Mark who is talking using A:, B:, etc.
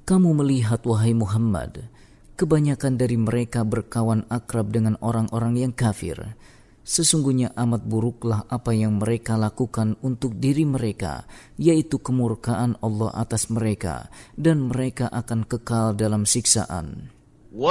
A: Kamu melihat, wahai Muhammad, kebanyakan dari mereka berkawan akrab dengan orang-orang yang kafir. Sesungguhnya amat buruklah apa yang mereka lakukan untuk diri mereka, yaitu kemurkaan Allah atas mereka, dan mereka akan kekal dalam siksaan.